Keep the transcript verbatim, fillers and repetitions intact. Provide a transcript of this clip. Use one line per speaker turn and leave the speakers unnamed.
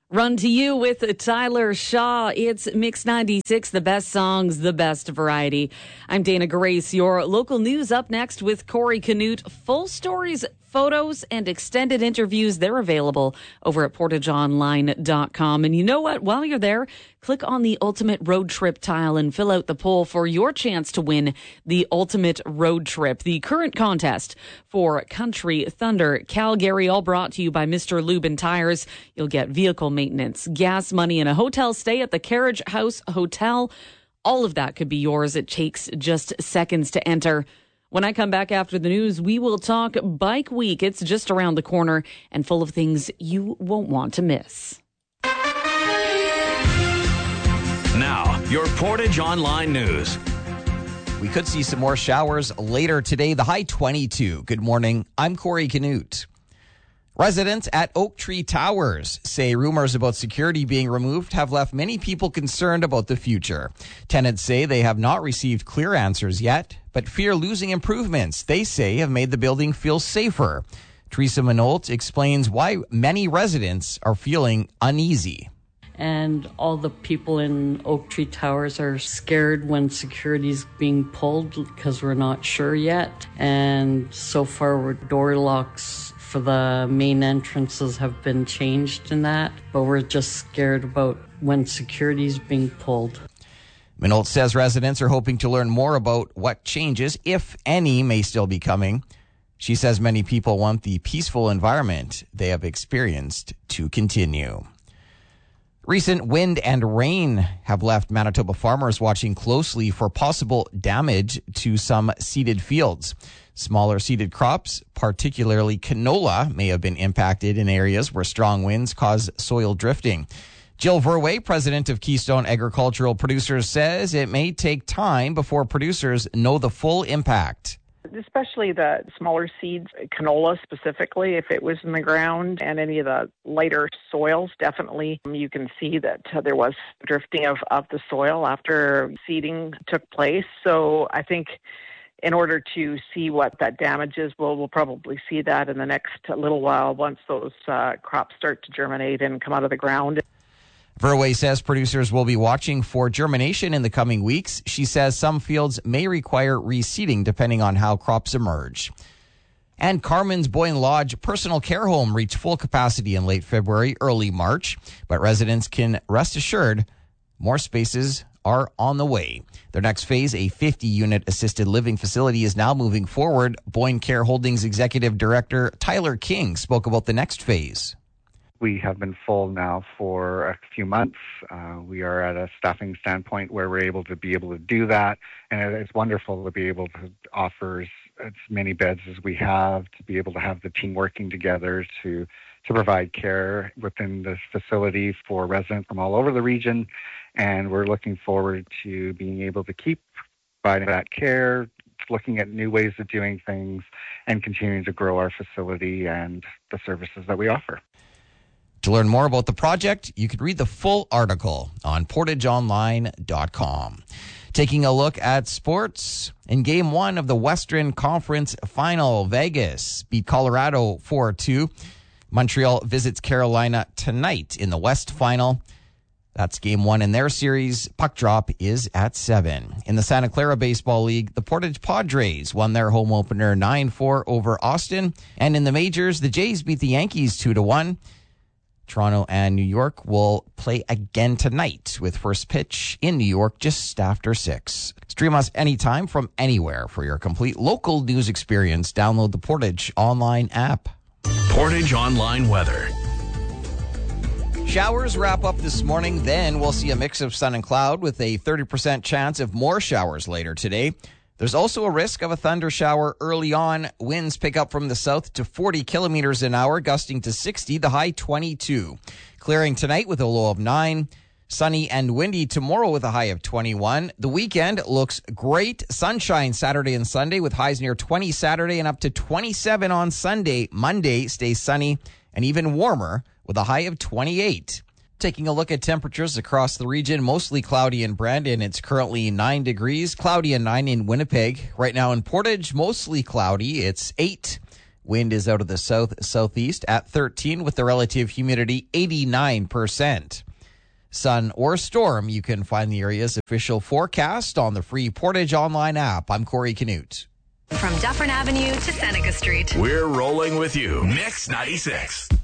Run to You with Tyler Shaw. It's Mix ninety-six, the best songs, the best variety. I'm Dana Grace. Your local news up next with Corey Canute. Full stories, photos, and extended interviews, they're available over at portage online dot com. And you know what? While you're there, click on the Ultimate Road Trip tile and fill out the poll for your chance to win the Ultimate Road Trip, the current contest for Country Thunder Calgary, all brought to you by Mister Lubin Tires. You'll get vehicle maintenance, gas money, and a hotel stay at the Carriage House Hotel. All of that could be yours. It takes just seconds to enter. When I come back after the news, we will talk Bike Week. It's just around the corner and full of things you won't want to miss.
Now, your Portage Online News.
We could see some more showers later today. The high twenty-two. Good morning. I'm Corey Canute. Residents at Oak Tree Towers say rumors about security being removed have left many people concerned about the future. Tenants say they have not received clear answers yet, but fear losing improvements they say have made the building feel safer. Teresa Minolt explains why many residents are feeling uneasy.
And all the people in Oak Tree Towers are scared when security's being pulled because we're not sure yet. And so far, we're door locks for the main entrances have been changed in that, but we're just scared about when security's being pulled.
Minolt says residents are hoping to learn more about what changes, if any, may still be coming. She says many people want the peaceful environment they have experienced to continue. Recent wind and rain have left Manitoba farmers watching closely for possible damage to some seeded fields. Smaller seeded crops, particularly canola, may have been impacted in areas where strong winds cause soil drifting. Jill Verwey, president of Keystone Agricultural Producers, says it may take time before producers know the full impact.
Especially the smaller seeds, canola specifically, if it was in the ground, and any of the lighter soils, definitely you can see that uh, there was drifting of, of the soil after seeding took place. So I think in order to see what that damage is, we'll, we'll probably see that in the next little while once those uh, crops start to germinate and come out of the ground.
Verwey says producers will be watching for germination in the coming weeks. She says some fields may require reseeding depending on how crops emerge. And Carmen's Boyne Lodge personal care home reached full capacity in late February, early March. But residents can rest assured more spaces are on the way. Their next phase, a fifty-unit assisted living facility, is now moving forward. Boyne Care Holdings Executive Director Tyler King spoke about the next phase.
We have been full now for a few months. Uh, we are at a staffing standpoint where we're able to be able to do that. And it's wonderful to be able to offer as many beds as we have, to be able to have the team working together to, to provide care within this facility for residents from all over the region. And we're looking forward to being able to keep providing that care, looking at new ways of doing things, and continuing to grow our facility and the services that we offer.
To learn more about the project, you can read the full article on portage online dot com. Taking a look at sports, in game one of the Western Conference Final, Vegas beat Colorado four two. Montreal visits Carolina tonight in the West Final. That's game one in their series. Puck drop is at seven. In the Santa Clara Baseball League, the Portage Padres won their home opener nine four over Austin. And in the majors, the Jays beat the Yankees two to one. Toronto and New York will play again tonight with first pitch in New York just after six. Stream us anytime from anywhere for your complete local news experience. Download the Portage Online app.
Portage Online weather.
Showers wrap up this morning. Then we'll see a mix of sun and cloud with a thirty percent chance of more showers later today. There's also a risk of a thunder shower early on. Winds pick up from the south to forty kilometers an hour, gusting to sixty, the high twenty-two. Clearing tonight with a low of nine. Sunny and windy tomorrow with a high of twenty-one. The weekend looks great. Sunshine Saturday and Sunday with highs near twenty Saturday and up to twenty-seven on Sunday. Monday stays sunny and even warmer with a high of twenty-eight. Taking a look at temperatures across the region, mostly cloudy in Brandon. It's currently nine degrees, cloudy and nine in Winnipeg. Right now in Portage, mostly cloudy. It's eight. Wind is out of the south-southeast at thirteen with the relative humidity eighty-nine percent. Sun or storm, you can find the area's official forecast on the free Portage Online app. I'm Corey Canute.
From Dufferin Avenue to Seneca Street.
We're rolling with you. Mix ninety-six.